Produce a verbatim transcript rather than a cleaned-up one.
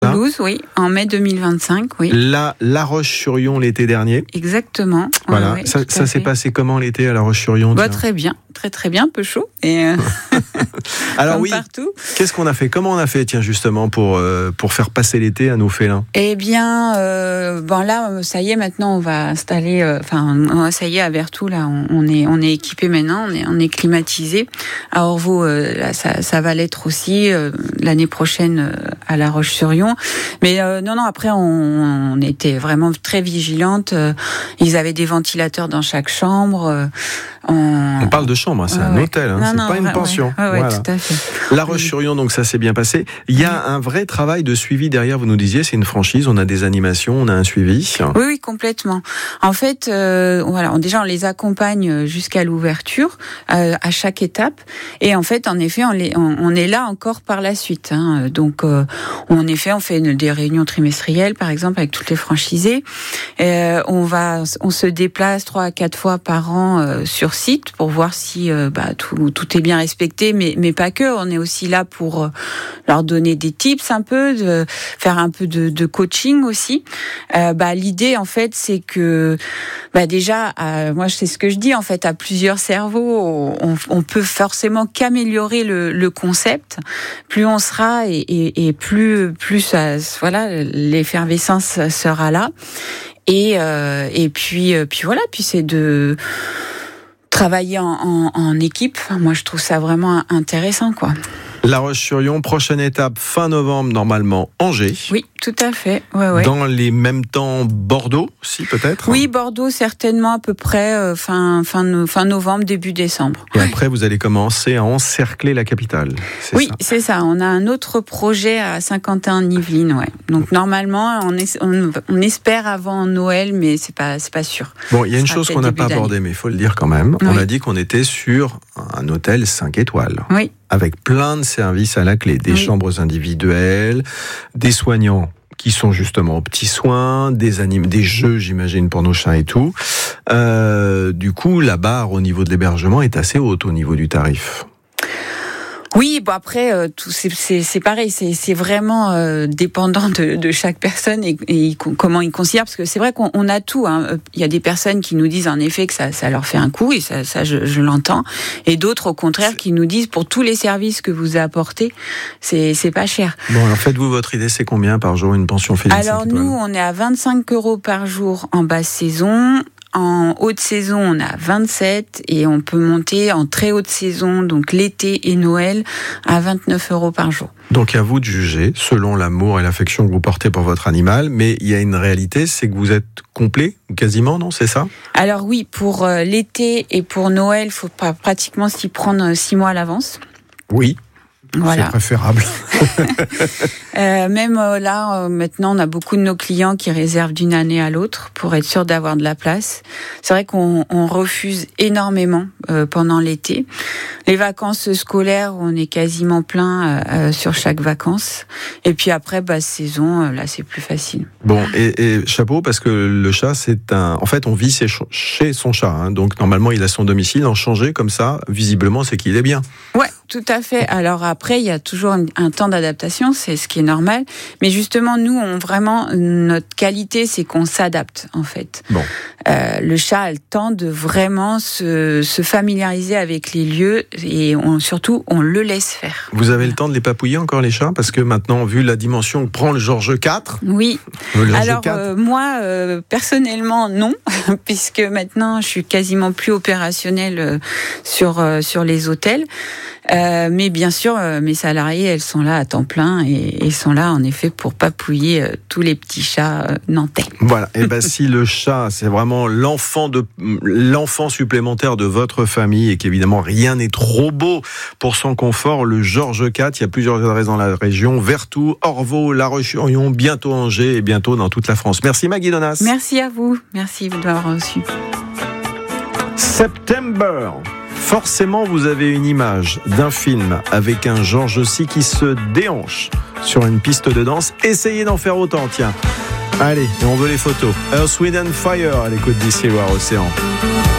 Toulouse, oui, en mai deux mille vingt-cinq, oui. La, La Roche-sur-Yon l'été dernier. Exactement. Voilà. Ouais, ouais, ça ça s'est passé comment l'été à La Roche-sur-Yon? Bah, très bien, très très bien, un peu chaud. Et euh... Alors Comme oui, partout. Qu'est-ce qu'on a fait? Comment on a fait, tiens, justement, pour, euh, pour faire passer l'été à nos félins? Eh bien, euh, bon là, ça y est, maintenant, on va installer. Enfin, euh, ça y est, à Vertou, là, on, on est, on est équipé maintenant, on est, on est climatisé. À Orvaux, euh, là, ça, ça va l'être aussi euh, l'année prochaine euh, à La Roche-sur-Yon. Mais euh, non, non. Après, on, on était vraiment très vigilantes. Euh, ils avaient des ventilateurs dans chaque chambre. Euh, on... on parle de chambre, hein, c'est ouais, un hôtel, hein, non, c'est non, pas une pension. Ouais, ouais, voilà. Tout à fait. La Roche-sur-Yon, donc ça s'est bien passé. Il y a un vrai travail de suivi derrière, vous nous disiez, c'est une franchise, on a des animations, on a un suivi. Oui, oui, complètement. En fait, euh, voilà, déjà on les accompagne jusqu'à l'ouverture, euh, à chaque étape, et en fait, en effet, on, les, on, on est là encore par la suite. Hein. Donc, euh, en effet, on fait une, des réunions trimestrielles, par exemple, avec toutes les franchisés. Euh, on va, on se déplace trois à quatre fois par an euh, sur site pour voir si euh, bah, tout, tout est bien respecté, mais, mais pas que. On est aussi là pour euh, leur donner des tips un peu, de faire un peu de, de coaching aussi. Euh, bah, l'idée, en fait, c'est que bah, déjà, euh, moi, c'est ce que je dis, en fait, à plusieurs cerveaux, on, on peut forcément qu'améliorer le, le concept. Plus on sera et, et, et plus, plus ça, voilà, l'effervescence sera là. Et, euh, et puis, puis voilà, puis c'est de travailler en, en, en équipe. Moi, je trouve ça vraiment intéressant, quoi. La Roche-sur-Yon, prochaine étape, fin novembre, normalement, Angers. Oui, tout à fait. Ouais, ouais. Dans les mêmes temps, Bordeaux, si, peut-être? Oui, Bordeaux, certainement, à peu près euh, fin, fin, fin novembre, début décembre. Et ouais. après, vous allez commencer à encercler la capitale. C'est oui, ça. c'est ça. On a un autre projet à Saint-Quentin-en-Yvelines, ouais. Donc, normalement, on, est, on, on espère avant Noël, mais c'est pas, c'est pas sûr. Bon, il y a une chose qu'on n'a pas abordée, mais il faut le dire quand même. Oui. On a dit qu'on était sur un hôtel cinq étoiles. Oui. Avec plein de services à la clé, des oui. chambres individuelles, des soignants qui sont justement aux petits soins, des animes, des jeux, j'imagine, pour nos chats et tout. Euh, du coup, la barre au niveau de l'hébergement est assez haute au niveau du tarif. Oui, bon après, euh, tout, c'est, c'est, c'est pareil, c'est, c'est vraiment euh, dépendant de, de chaque personne et, et comment ils considèrent, parce que c'est vrai qu'on on a tout. Hein. Il y a des personnes qui nous disent en effet que ça, ça leur fait un coup, et ça, ça je, je l'entends, et d'autres au contraire qui nous disent pour tous les services que vous apportez, c'est, c'est pas cher. Bon, alors faites-vous votre idée, c'est combien par jour une pension féline? Alors nous, on est à vingt-cinq euros par jour en basse saison. En haute saison, on a vingt-sept et on peut monter en très haute saison, donc l'été et Noël, à vingt-neuf euros par jour. Donc à vous de juger, selon l'amour et l'affection que vous portez pour votre animal, mais il y a une réalité, c'est que vous êtes complet, quasiment, non? C'est ça? Alors oui, pour l'été et pour Noël, il faut pratiquement s'y prendre six mois à l'avance. Oui. Voilà. C'est préférable. euh, même euh, là, euh, maintenant, on a beaucoup de nos clients qui réservent d'une année à l'autre pour être sûr d'avoir de la place. C'est vrai qu'on on refuse énormément euh, pendant l'été. Les vacances scolaires, on est quasiment plein euh, sur chaque vacances. Et puis après, basse saison, euh, là, c'est plus facile. Bon, et, et chapeau, parce que le chat, c'est un... En fait, on vit chez son chat. Hein, donc, normalement, il a son domicile. En changer comme ça, visiblement, c'est qu'il est bien. Ouais, tout à fait. Alors après, il y a toujours un temps d'adaptation, c'est ce qui est normal. Mais justement, nous, on vraiment notre qualité, c'est qu'on s'adapte en fait. Bon. Euh, le chat a le temps de vraiment se, se familiariser avec les lieux et on, surtout, on le laisse faire. Vous avez le temps de les papouiller encore les chats? Parce que maintenant, vu la dimension que prend le Georges quatre. Oui. Le Georges Alors quatre. Euh, moi, euh, personnellement, non, puisque maintenant, je suis quasiment plus opérationnelle euh, sur euh, sur les hôtels. Euh, mais bien sûr, euh, mes salariés, elles sont là à temps plein et, et sont là en effet pour papouiller euh, tous les petits chats euh, nantais. Voilà. Et ben si le chat, c'est vraiment l'enfant de l'enfant supplémentaire de votre famille et qu'évidemment rien n'est trop beau pour son confort, le Georges quatre, il y a plusieurs adresses dans la région, Vertou, Orvaux, La Roche-sur-Yon, bientôt Angers et bientôt dans toute la France. Merci Maggie Donas. Merci à vous. Merci de m'avoir reçu. September. Forcément, vous avez une image d'un film avec un Georges C qui se déhanche sur une piste de danse. Essayez d'en faire autant, tiens. Allez, on veut les photos. Earth, Wind and Fire à l'écoute d'ici Loire Océan.